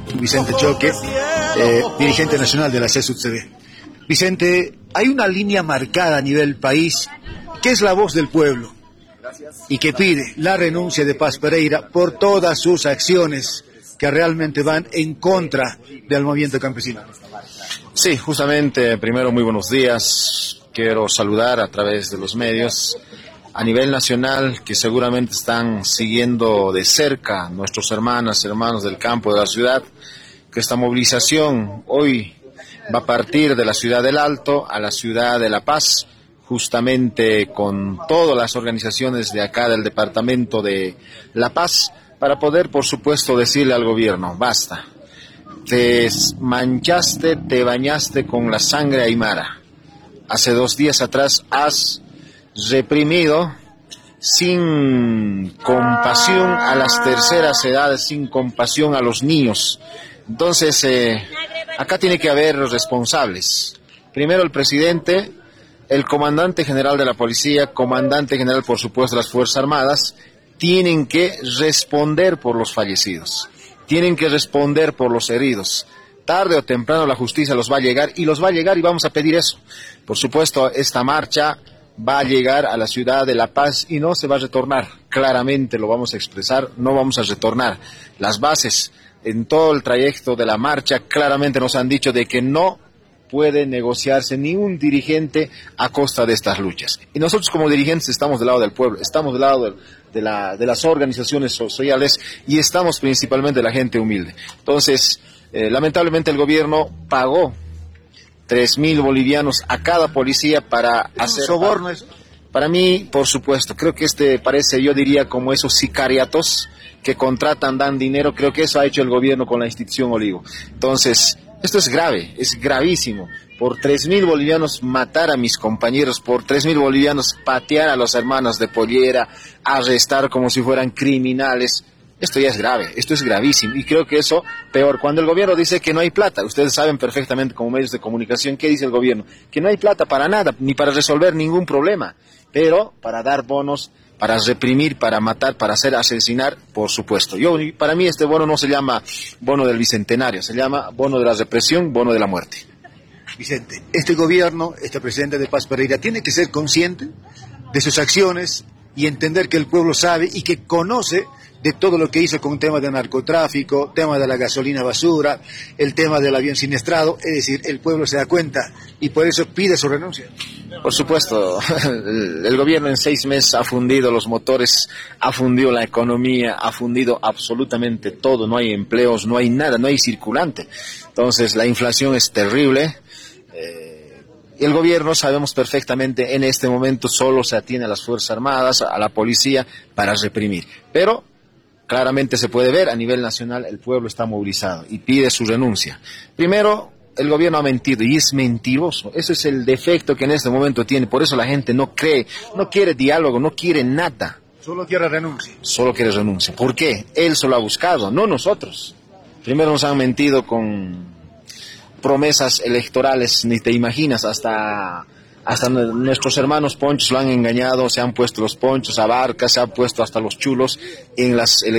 Vicente Choque, dirigente nacional de la CSUCB. Vicente, hay una línea marcada a nivel país, que es la voz del pueblo, y que pide la renuncia de Paz Pereira por todas sus acciones que realmente van en contra del movimiento campesino. Sí, justamente, primero muy buenos días. Quiero saludar a través de los medios a nivel nacional que seguramente están siguiendo de cerca nuestros hermanos del campo, de la ciudad, que esta movilización hoy va a partir de la ciudad del Alto a la ciudad de La Paz, justamente con todas las organizaciones de acá del departamento de La Paz, para poder, por supuesto, decirle al gobierno, basta, te manchaste, te bañaste con la sangre aymara. Hace 2 días atrás has reprimido sin compasión a las terceras edades, sin compasión a los niños. Entonces, acá tiene que haber responsables. Primero el presidente, el comandante general de la policía, comandante general, por supuesto, de las Fuerzas Armadas, tienen que responder por los fallecidos, tienen que responder por los heridos. Tarde o temprano la justicia los va a llegar y vamos a pedir eso. Por supuesto, esta marcha va a llegar a la ciudad de La Paz y no se va a retornar. Claramente lo vamos a expresar, no vamos a retornar. Las bases en todo el trayecto de la marcha claramente nos han dicho de que no puede negociarse ni un dirigente a costa de estas luchas. Y nosotros como dirigentes estamos del lado del pueblo, estamos del lado de las organizaciones sociales y estamos principalmente de la gente humilde. Entonces, lamentablemente el gobierno pagó 3.000 bolivianos a cada policía para hacer soborno. Para mí, por supuesto, creo que parece, yo diría, como esos sicariatos que contratan, dan dinero. Creo que eso ha hecho el gobierno con la institución Olivo. Entonces, esto es grave, es gravísimo. Por 3.000 bolivianos matar a mis compañeros, por 3.000 bolivianos patear a los hermanos de Pollera, arrestar como si fueran criminales. Esto ya es grave, esto es gravísimo, y creo que eso peor. Cuando el gobierno dice que no hay plata, ustedes saben perfectamente como medios de comunicación, ¿qué dice el gobierno? Que no hay plata para nada, ni para resolver ningún problema, pero para dar bonos, para reprimir, para matar, para hacer asesinar, por supuesto. Para mí este bono no se llama bono del Bicentenario, se llama bono de la represión, bono de la muerte. Vicente, este gobierno, este presidente de Paz Pereira, tiene que ser consciente de sus acciones y entender que el pueblo sabe y que conoce de todo lo que hizo con temas de narcotráfico, tema de la gasolina basura, el tema del avión siniestrado. Es decir, el pueblo se da cuenta y por eso pide su renuncia. Por supuesto, el gobierno en 6 meses ha fundido los motores, ha fundido la economía, ha fundido absolutamente todo, no hay empleos, no hay nada, no hay circulante. Entonces la inflación es terrible. El gobierno, sabemos perfectamente, en este momento solo se atiene a las Fuerzas Armadas, a la policía, para reprimir. Pero claramente se puede ver, a nivel nacional el pueblo está movilizado y pide su renuncia. Primero, el gobierno ha mentido y es mentiroso. Ese es el defecto que en este momento tiene. Por eso la gente no cree, no quiere diálogo, no quiere nada. Solo quiere renuncia. Solo quiere renuncia. ¿Por qué? Él solo ha buscado, no nosotros. Primero nos han mentido con promesas electorales, ni te imaginas, hasta nuestros hermanos ponchos lo han engañado, se han puesto los ponchos, abarcas, se han puesto hasta los chulos en las elecciones